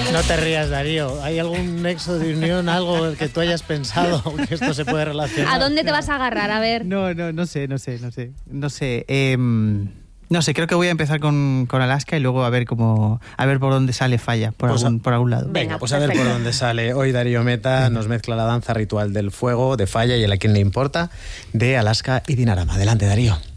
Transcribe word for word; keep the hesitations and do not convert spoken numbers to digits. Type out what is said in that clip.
No te rías, Darío. ¿Hay algún nexo de unión, algo que tú hayas pensado que esto se puede relacionar? ¿A dónde te vas a agarrar? A ver. No, no, no sé, no sé, no sé. No sé. Eh, no sé, creo que voy a empezar con, con Alaska y luego a ver cómo, a ver por dónde sale Falla, por, Pues algún, a, por algún lado. Venga, Venga, pues a ver perfecto. por dónde sale. Hoy Darío Meta nos mezcla la danza ritual del fuego, de Falla y el a quien le importa, de Alaska y Dinarama. Adelante, Darío.